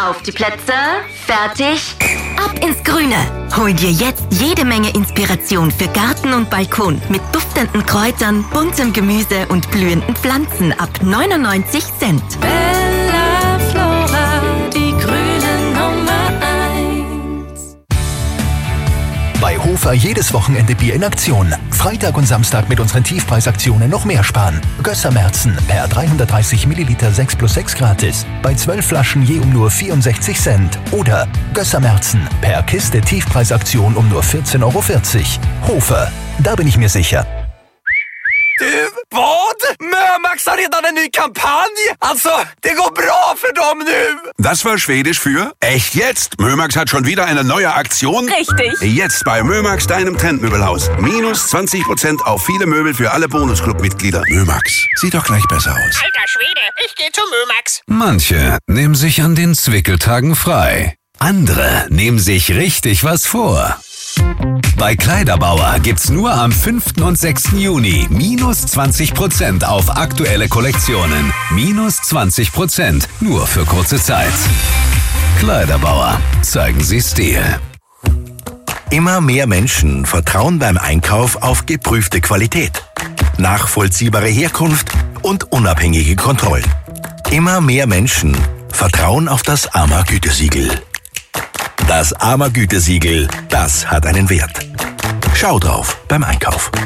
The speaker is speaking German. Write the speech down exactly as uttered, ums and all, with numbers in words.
Auf die Plätze, fertig, ab ins Grüne. Hol dir jetzt jede Menge Inspiration für Garten und Balkon mit duftenden Kräutern, buntem Gemüse und blühenden Pflanzen ab neunundneunzig Cent. Bella Flora, die grüne Nummer eins. Bei Hofer jedes Wochenende Bier in Aktion. Freitag und Samstag mit unseren Tiefpreisaktionen noch mehr sparen. Gösser-Märzen per dreihundertdreißig Milliliter sechs plus sechs gratis. Bei zwölf Flaschen je um nur vierundsechzig Cent. Oder Gösser-Märzen per Kiste Tiefpreisaktion um nur vierzehn Euro vierzig. Hofer, da bin ich mir sicher. Du, vad? Mömax har redan en ny kampanj! Alltså, det går bra för dem nu! Das war Schwedisch für echt jetzt. Mömax hat schon wieder eine neue Aktion. Richtig. Jetzt bei Mömax, deinem Trendmöbelhaus. Minus zwanzig Prozent auf viele Möbel für alle Bonusclub-Mitglieder. Mömax, sieht doch gleich besser aus. Alter Schwede, ich geh zu Mömax. Manche nehmen sich an den Zwickeltagen frei. Andere nehmen sich richtig was vor. Bei Kleiderbauer gibt's nur am fünften und sechsten Juni minus zwanzig Prozent auf aktuelle Kollektionen. Minus zwanzig Prozent nur für kurze Zeit. Kleiderbauer, zeigen Sie Stil. Immer mehr Menschen vertrauen beim Einkauf auf geprüfte Qualität, nachvollziehbare Herkunft und unabhängige Kontrollen. Immer mehr Menschen vertrauen auf das A M A-Gütesiegel. Das A M A-Gütesiegel, das hat einen Wert. Schau drauf beim Einkauf.